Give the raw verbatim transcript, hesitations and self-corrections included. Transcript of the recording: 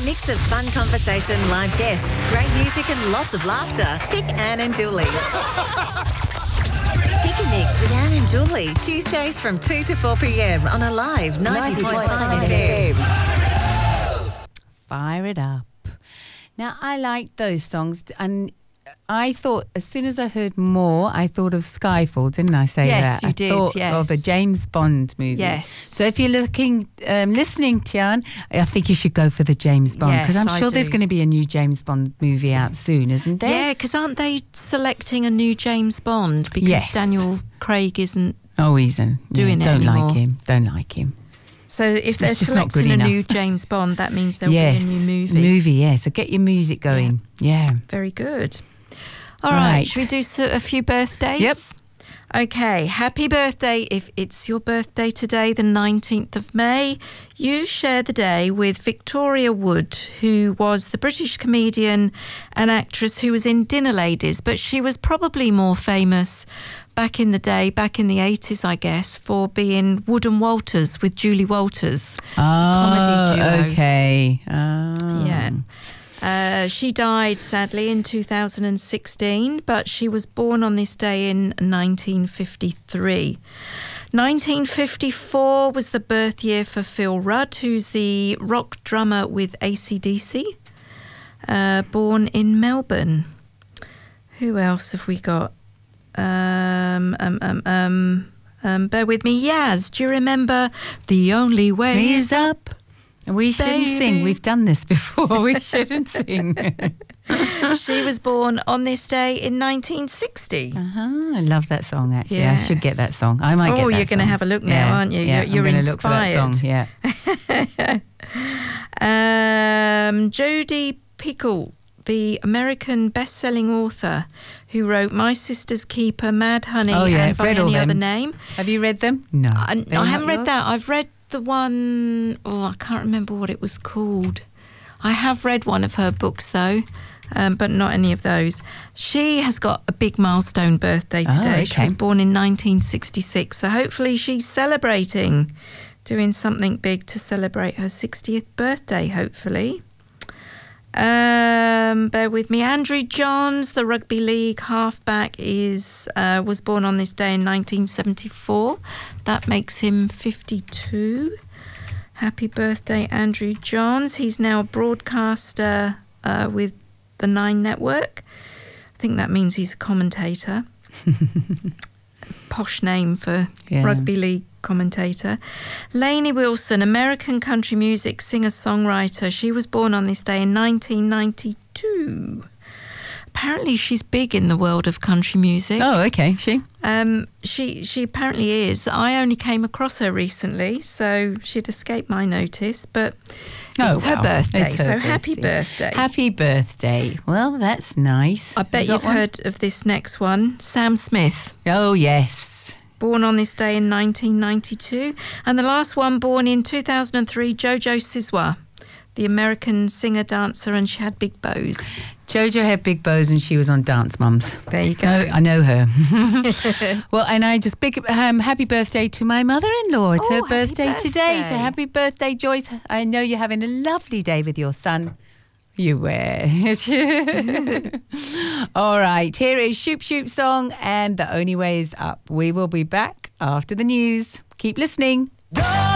mix of fun conversation, live guests, great music and lots of laughter. Pick Anne and Julie. Pick a Mix with Anne and Julie. Tuesdays from two to four p.m. on Alive ninety point five F M. Fire it up. Now, I like those songs, and I thought, as soon as I heard More, I thought of Skyfall, didn't I say yes, that? you did, I thought yes. of a James Bond movie. Yes. So if you're looking, um, listening, Tian, I think you should go for the James Bond, because Yes, I'm I sure do. there's going to be a new James Bond movie out soon, isn't there? Yeah, because aren't they selecting a new James Bond? Because Yes. Daniel Craig isn't. Oh, he's a, Doing yeah, it don't anymore. like him. Don't like him. So if they're It's just not good selecting a enough. new James Bond, that means there'll yes, be a new movie. Movie, yeah. So get your music going. Yeah. Very good. All right. Right. Should we do s- a few birthdays? Yep. Okay. Happy birthday. If it's your birthday today, the nineteenth of May, you share the day with Victoria Wood, who was the British comedian and actress who was in Dinner Ladies, but she was probably more famous back in the day, back in the eighties, I guess, for being Wood and Walters with Julie Walters. Oh, comedy duo. okay. Oh. Yeah. Uh, she died, sadly, in two thousand sixteen, but she was born on this day in nineteen fifty-three. nineteen fifty-four was the birth year for Phil Rudd, who's the rock drummer with A C D C, uh, born in Melbourne. Who else have we got? Um, um, um, um, um, bear with me. Yaz, do you remember The Only Way Is up. We shouldn't Baby. sing. We've done this before. We shouldn't sing. She was born on this day in nineteen sixty. Uh-huh. I love that song, actually. I should get Yes. that song. I might Oh, get that you're going to song. have a look now, Yeah, aren't you? Yeah, You're- you're I'm gonna look for that song. inspired. Yeah. um, Jodi Picoult, the American best-selling author who wrote My Sister's Keeper, Mad Honey, Oh, yeah, and I've By read all Any them. Other Name. Have you read them? No. I, They're I not haven't read yours? that. I've read the one, oh, I can't remember what it was called. I have read one of her books, though, um, but not any of those. She has got a big milestone birthday Oh, today. She okay. was born in nineteen sixty-six, so hopefully she's celebrating, doing something big to celebrate her sixtieth birthday, hopefully. Um, bear with me. Andrew Johns, the rugby league halfback, is uh, was born on this day in nineteen seventy-four. That makes him fifty-two. Happy birthday, Andrew Johns. He's now a broadcaster uh, with the Nine Network. I think that means he's a commentator. Posh name for Yeah. rugby league commentator. Lainey Wilson, American country music singer-songwriter. She was born on this day in nineteen ninety-two. Apparently she's big in the world of country music. Oh, okay. She? Um, she she apparently is. I only came across her recently, so she'd escaped my notice, but Oh, it's her well, birthday, it's her so happy birthday. birthday. Happy birthday. Well, that's nice. I bet You got you've one? heard of this next one. Sam Smith, Oh, yes. born on this day in nineteen ninety-two. And the last one, born in two thousand three, Jojo Siwa, the American singer, dancer, and she had big bows. Jojo had big bows and she was on Dance Mums. There you go. No, I know her. Well, and I just big um, happy birthday to my mother-in-law. It's Oh, her happy birthday, today. So birthday. happy birthday, Joyce. I know you're having a lovely day with your son. You were. All right, here is Shoop Shoop Song and The Only Way Is Up. We will be back after the news. Keep listening.